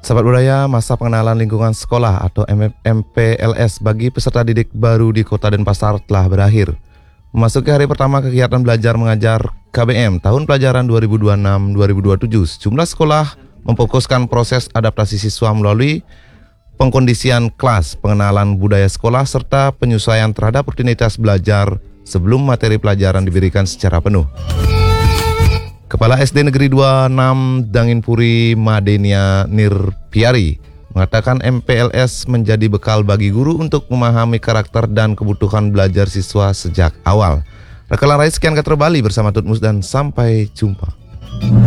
Sahabat Budaya, masa pengenalan lingkungan sekolah atau MPLS bagi peserta didik baru di Kota Denpasar telah berakhir. Memasuki hari pertama kegiatan belajar mengajar KBM tahun pelajaran 2026-2027, sejumlah sekolah memfokuskan proses adaptasi siswa melalui pengkondisian kelas, pengenalan budaya sekolah, serta penyesuaian terhadap rutinitas belajar sebelum materi pelajaran diberikan secara penuh. Kepala SD Negeri 26 Danginpuri Madenia Nirpiari mengatakan MPLS menjadi bekal bagi guru untuk memahami karakter dan kebutuhan belajar siswa sejak awal. Rekan Rai, sekian kata Bali bersama Tutmus dan sampai jumpa.